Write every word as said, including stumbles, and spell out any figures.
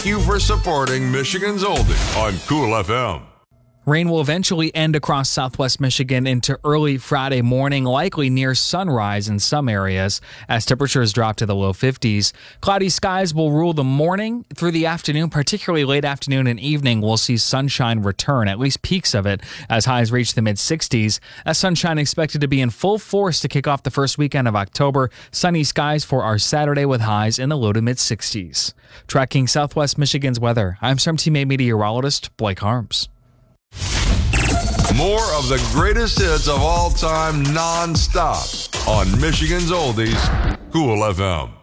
Thank you for supporting Michigan's Oldie on Cool F M. Rain will eventually end across southwest Michigan into early Friday morning, likely near sunrise in some areas, as temperatures drop to the low fifties. Cloudy skies will rule the morning through the afternoon, particularly late afternoon and evening. We'll see sunshine return, at least peaks of it, as highs reach the mid-sixties. That sunshine expected to be in full force to kick off the first weekend of October. Sunny skies for our Saturday with highs in the low to mid-sixties. Tracking southwest Michigan's weather, I'm Storm Team eight meteorologist Blake Harms. More of the greatest hits of all time non-stop on Michigan's Oldies, Cool F M.